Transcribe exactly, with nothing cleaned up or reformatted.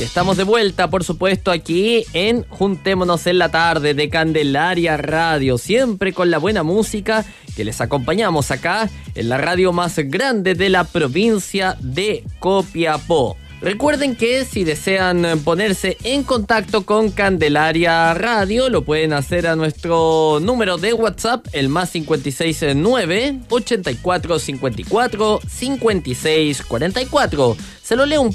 Y estamos de vuelta, por supuesto, aquí en Juntémonos en la Tarde de Candelaria Radio, siempre con la buena música que les acompañamos acá en la radio más grande de la provincia de Copiapó. Recuerden que si desean ponerse en contacto con Candelaria Radio, lo pueden hacer a nuestro número de WhatsApp, el más cinco seis nueve, ochenta y cuatro cincuenta y cuatro, cincuenta y seis cuarenta y cuatro. Se lo leo un